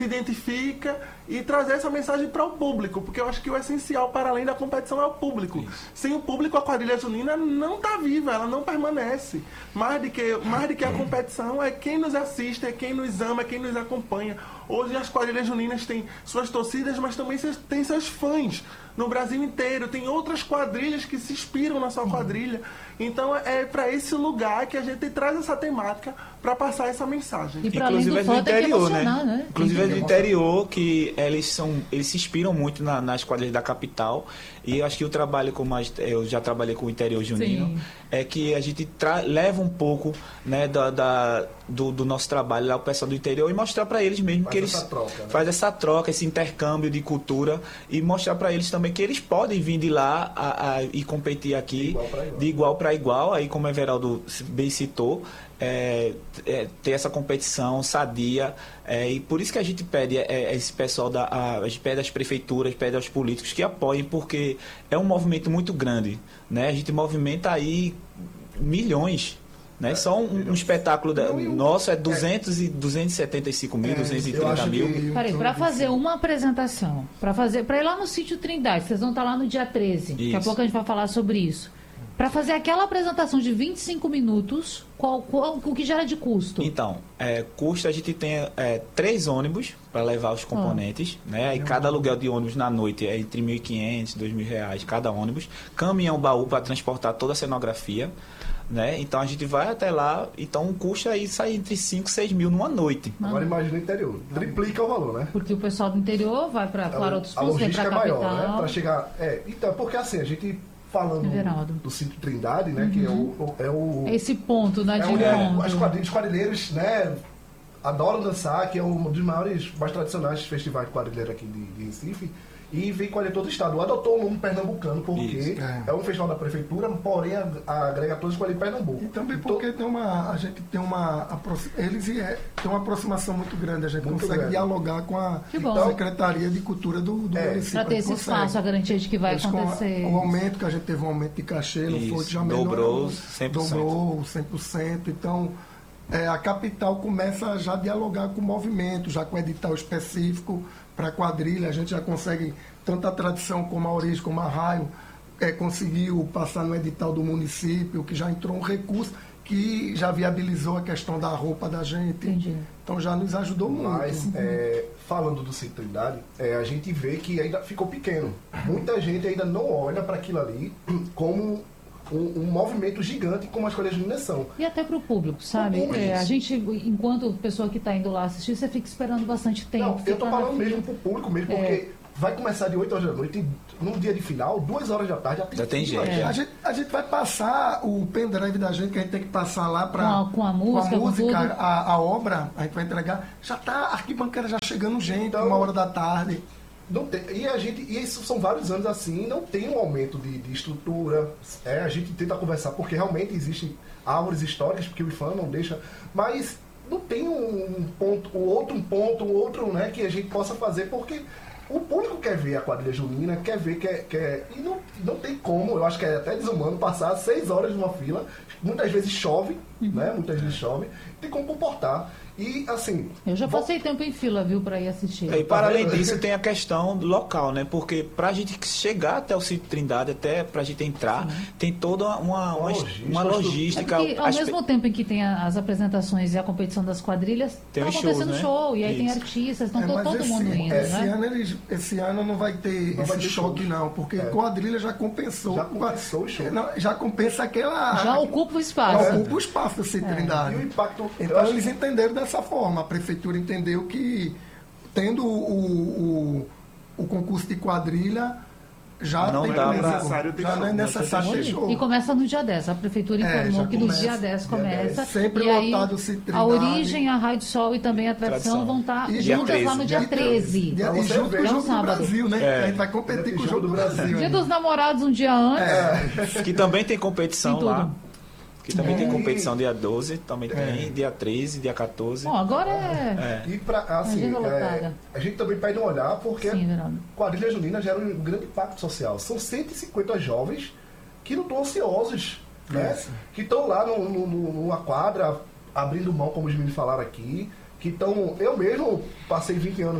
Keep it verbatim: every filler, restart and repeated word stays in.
identifica e trazer essa mensagem para o público, porque eu acho que o essencial para além da competição é o público. Isso. Sem o público, a quadrilha junina não está viva, ela não permanece. Mais do que, mais do que a competição é quem nos assiste, é quem nos ama, é quem nos acompanha. Hoje as quadrilhas juninas têm suas torcidas, mas também têm seus fãs no Brasil inteiro. Tem outras quadrilhas que se inspiram na sua quadrilha. Então é para esse lugar que a gente traz essa temática para passar essa mensagem. E inclusive é do interior, né? né? Inclusive é do interior que eles são, eles se inspiram muito na, nas quadrilhas da capital. E eu acho que o trabalho com mais, eu já trabalhei com o interior junino, Sim. é que a gente tra- leva um pouco, né, da, da, do, do nosso trabalho lá, o pessoal do interior, e mostrar para eles mesmo faz que eles troca, né? faz essa troca, esse intercâmbio de cultura, e mostrar para eles também que eles podem vir de lá a, a, e competir aqui de igual para igual. igual, aí como o Everaldo bem citou, é, é, ter essa competição sadia, é, e por isso que a gente pede é, é, esse pessoal, da, a, a gente pede às prefeituras, pede aos políticos que apoiem, porque é um movimento muito grande, né? A gente movimenta aí milhões, né? É, Só um, um espetáculo da, nosso é duzentos e setenta e cinco mil, é, duzentos e trinta mil. Peraí, para fazer uma apresentação, para fazer, para ir lá no Sítio Trindade, vocês vão estar lá no dia treze, isso. Daqui a pouco a gente vai falar sobre isso. Para fazer aquela apresentação de vinte e cinco minutos, qual, qual, o que gera de custo? Então, é, custo a gente tem é, três ônibus para levar os componentes, oh. né? E cada aluguel de ônibus na noite é entre mil e quinhentos, dois mil reais cada ônibus. Caminhão baú para transportar toda a cenografia, né? Então a gente vai até lá, então o custo aí sai entre cinco e seis mil numa noite. Não. Agora imagina o interior, triplica o valor, né? Porque o pessoal do interior vai para claro, outros custos, vem para a capital. É maior, né? Para chegar, é, então, porque assim, a gente falando Everaldo. do Sítio Trindade, né, uhum. que é o, é o... Esse ponto, né, de é, encontro. As quadrilhas, os quadrilheiros, né, adoram dançar, que é um dos maiores, mais tradicionais festivais de quadrilheiro aqui de, de Recife, e vem quadrilha todo o estado. Adotou o nome pernambucano, porque é. é um festival da prefeitura, porém agrega todos os quadrilheiros de Pernambuco. E também porque então, tem uma, a gente tem uma, eles é, tem uma aproximação muito grande, a gente muito consegue grande. dialogar com a então, Secretaria de Cultura do, do é. município. Para ter esse consegue. espaço, a garantia de que vai eles, acontecer. Com o aumento, que a gente teve um aumento de cachê, não foi que já melhorou. Dobrou cem por cento. Dobrou cem por cento, então... É, a capital começa já a dialogar com o movimento, já com edital específico para a quadrilha. A gente já consegue, tanto a tradição como a origem, como a raio, é, conseguiu passar no edital do município, que já entrou um recurso que já viabilizou a questão da roupa da gente. Entendi. Então já nos ajudou muito. Mas, é, falando do Sítio Trindade, é, a gente vê que ainda ficou pequeno. Muita gente ainda não olha para aquilo ali como... Um, um movimento gigante como as quadrilhas juninas são. E até para o público, sabe? O público, é, a gente, enquanto pessoa que está indo lá assistir, você fica esperando bastante tempo. Não, eu estou falando mesmo para o público mesmo, porque é. vai começar de oito horas da noite, num dia de final, duas horas da tarde, já tem, já tem gente. É. A gente. A gente vai passar o pendrive da gente, que a gente tem que passar lá para... Com, com a música, com a, música a, a obra, a gente vai entregar. Já está a arquibancada já chegando gente, então, uma hora da tarde. Não tem, e a gente, e isso são vários anos assim, não tem um aumento de, de estrutura. É, a gente tenta conversar, porque realmente existem árvores históricas, porque o I F A M não deixa, mas não tem um ponto, um outro um ponto, um outro, né, que a gente possa fazer, porque o público quer ver a quadrilha junina, quer ver, quer, quer e não, não tem como, eu acho que é até desumano passar seis horas numa fila, muitas vezes chove, uhum. né, muitas vezes chove, tem como comportar. E, assim... Eu já passei vou... tempo em fila, viu, para ir assistir. E, para além disso, tem a questão local, né? Porque para a gente chegar até o Sítio Trindade, até para a gente entrar, Sim. tem toda uma, uma, uma logística. É porque, ao as... mesmo tempo em que tem as apresentações e a competição das quadrilhas, está acontecendo shows, né? show, e aí Isso. tem artistas, então é, todo esse, mundo indo, esse né? Ano eles, esse ano não vai ter não esse vai ter choque, show. não, porque é. quadrilha já compensou. Já compensou o show. Não, já compensa aquela... Já ocupa o espaço. Já ocupa o espaço do Sítio é. Trindade. E o impacto... Então eles que... entenderam dessa forma. A prefeitura entendeu que, tendo o, o, o concurso de quadrilha, já não tem dá necessário ter já não é necessário ter show. E começa no dia dez. A prefeitura informou é, que começa, no dia dez começa. Sempre e aí, lotado o a origem, a Raio de Sol e também a tradição, tradição. vão estar e juntas lá no dia treze. E junto com o jogo do Brasil, né? É. A gente vai competir com o jogo do Brasil. Dia dos Namorados um dia antes. É. Que também tem competição tem lá. Que também é. tem competição dia doze, também é. tem, dia treze, dia quatorze. Bom, agora é... é. E pra, assim, é, a gente também pede um olhar, porque Sim, a quadrilha junina gera um grande impacto social. São cento e cinquenta jovens que não estão ansiosos, né? Que estão lá no, no, numa quadra, abrindo mão, como os meninos falaram aqui, que estão... Eu mesmo passei vinte anos